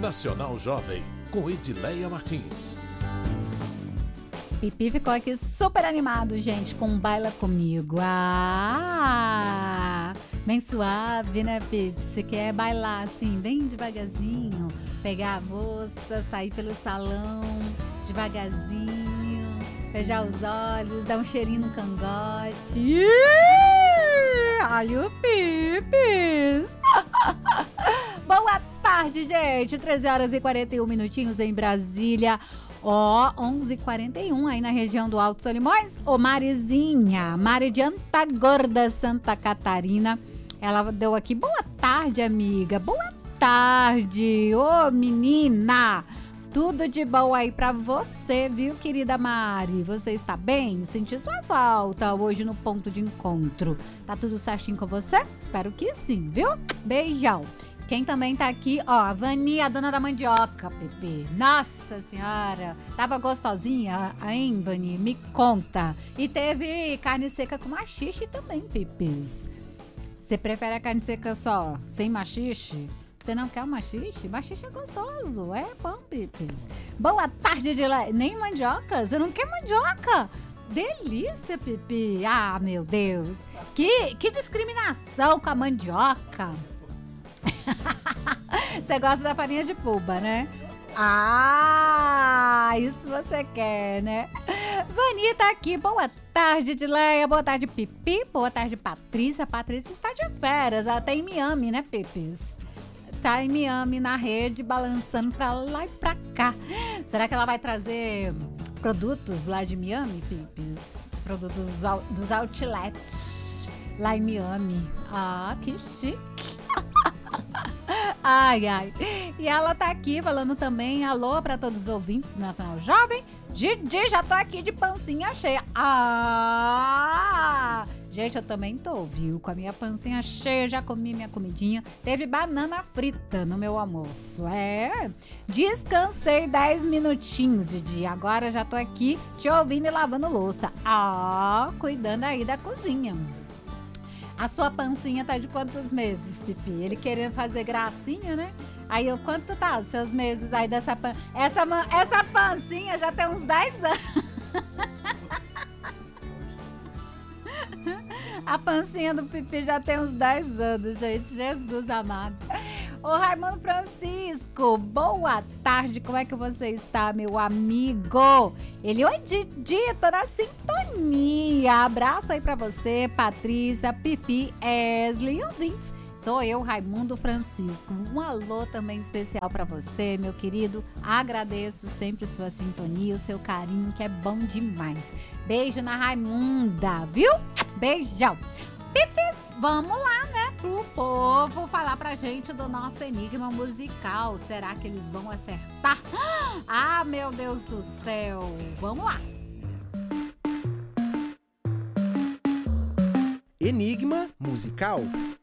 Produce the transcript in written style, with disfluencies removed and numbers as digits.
Nacional Jovem, com Edileia Martins. Pipi ficou aqui super animado, gente, com Baila Comigo. Bem suave, né, Pipi? Você quer bailar assim, bem devagarzinho, pegar a moça, sair pelo salão devagarzinho, fechar os olhos, dar um cheirinho no cangote. Ai, o Pipis! Boa tarde, gente! 13 horas e 41 minutinhos em Brasília. 11h41 aí na região do Alto Solimões. Marizinha, Mari de Antagorda, Santa Catarina. Ela deu aqui, boa tarde, amiga. Boa tarde, menina. Tudo de bom aí pra você, viu, querida Mari? Você está bem? Senti sua falta hoje no ponto de encontro. Tá tudo certinho com você? Espero que sim, viu? Beijão. Quem também tá aqui, a Vani, a dona da mandioca, Pepe. Nossa senhora, tava gostosinha, hein, Vani? Me conta. E teve carne seca com machixe também, Pepes. Você prefere a carne seca só, sem machixe? Você não quer o machixe? Machixe é gostoso, é bom, Pepes. Boa tarde, nem mandioca? Você não quer mandioca? Delícia, Pepe. Ah, meu Deus. Que discriminação com a mandioca. Você gosta da farinha de puba, né? Isso você quer, né? Vani tá aqui, boa tarde, Edileia, boa tarde, Pipi, boa tarde, Patrícia. Patrícia está de férias, ela tá em Miami, né, Pepes? Tá em Miami, na rede, balançando pra lá e pra cá. Será que ela vai trazer produtos lá de Miami, Pepes? Produtos dos outlets lá em Miami. Que chique. Ai. E ela tá aqui falando também, alô pra todos os ouvintes do Nacional Jovem. Didi, já tô aqui de pancinha cheia. Gente, eu também tô, viu? Com a minha pancinha cheia, já comi minha comidinha. Teve banana frita no meu almoço. Descansei 10 minutinhos, Didi. Agora já tô aqui te ouvindo e lavando louça. Cuidando aí da cozinha. A sua pancinha tá de quantos meses, Pipi? Ele querendo fazer gracinha, né? Aí quanto tá os seus meses aí dessa essa pancinha já tem uns 10 anos. A pancinha do Pipi já tem uns 10 anos, gente. Jesus amado. Ô, Raimundo Francisco, boa tarde. Como é que você está, meu amigo? Ele, oi, Didi, tô na sintonia. Abraço aí pra você, Patrícia, Pipi, Esli e ouvintes. Sou eu, Raimundo Francisco. Um alô também especial pra você, meu querido. Agradeço sempre sua sintonia, o seu carinho, que é bom demais. Beijo na Raimunda, viu? Beijão. Pipis, vamos lá, né, pro povo falar pra gente do nosso enigma musical. Será que eles vão acertar? Meu Deus do céu. Vamos lá. Enigma musical.